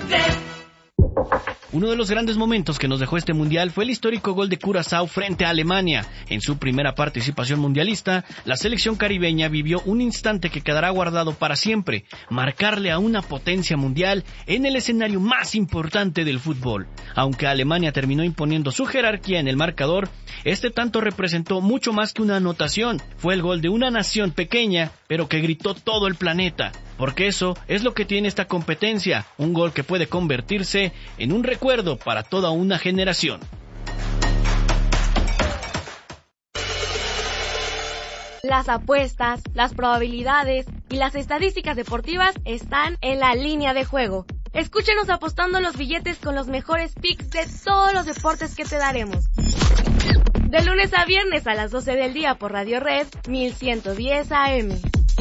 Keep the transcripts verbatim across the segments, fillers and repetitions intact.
Red. Uno de los grandes momentos que nos dejó este mundial fue el histórico gol de Curazao frente a Alemania. En su primera participación mundialista, la selección caribeña vivió un instante que quedará guardado para siempre: marcarle a una potencia mundial en el escenario más importante del fútbol. Aunque Alemania terminó imponiendo su jerarquía en el marcador, este tanto representó mucho más que una anotación. Fue el gol de una nación pequeña, pero que gritó todo el planeta. Porque eso es lo que tiene esta competencia, un gol que puede convertirse en un recuerdo para toda una generación. Las apuestas, las probabilidades y las estadísticas deportivas están en La Línea de Juego. Escúchenos apostando los billetes con los mejores picks de todos los deportes que te daremos. De lunes a viernes a las doce del día por Radio Red mil ciento diez A M.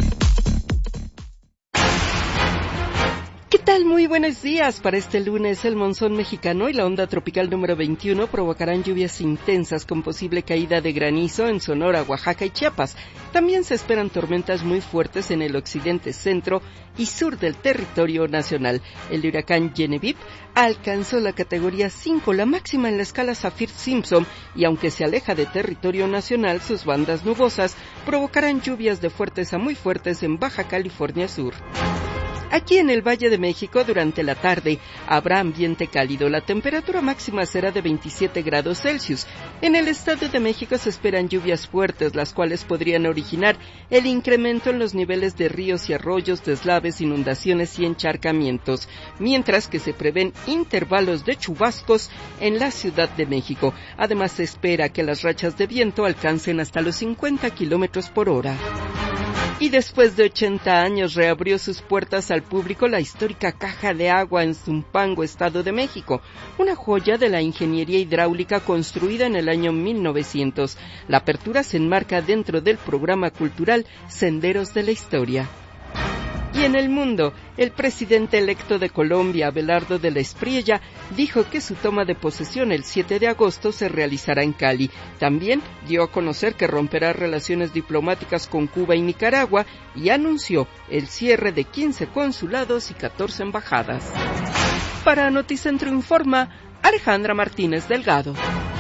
¿Qué tal? Muy buenos días. Para este lunes, el monzón mexicano y la onda tropical número veintiuno provocarán lluvias intensas con posible caída de granizo en Sonora, Oaxaca y Chiapas. También se esperan tormentas muy fuertes en el occidente, centro y sur del territorio nacional. El huracán Genevieve alcanzó la categoría cinco, la máxima en la escala Saffir-Simpson, y aunque se aleja de territorio nacional, sus bandas nubosas provocarán lluvias de fuertes a muy fuertes en Baja California Sur. Aquí en el Valle de México, durante la tarde, habrá ambiente cálido. La temperatura máxima será de veintisiete grados Celsius. En el Estado de México se esperan lluvias fuertes, las cuales podrían originar el incremento en los niveles de ríos y arroyos, deslaves, inundaciones y encharcamientos, mientras que se prevén intervalos de chubascos en la Ciudad de México. Además, se espera que las rachas de viento alcancen hasta los cincuenta kilómetros por hora. Y después de ochenta años reabrió sus puertas al público la histórica Caja de Agua en Zumpango, Estado de México, una joya de la ingeniería hidráulica construida en el año mil novecientos. La apertura se enmarca dentro del programa cultural Senderos de la Historia. Y en el mundo, el presidente electo de Colombia, Abelardo de la Espriella, dijo que su toma de posesión el siete de agosto se realizará en Cali. También dio a conocer que romperá relaciones diplomáticas con Cuba y Nicaragua y anunció el cierre de quince consulados y catorce embajadas. Para Noticentro Informa, Alejandra Martínez Delgado.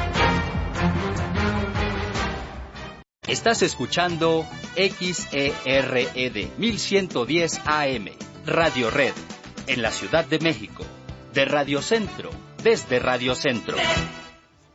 Estás escuchando X E R E D mil ciento diez A M, Radio Red, en la Ciudad de México, de Radio Centro, desde Radio Centro.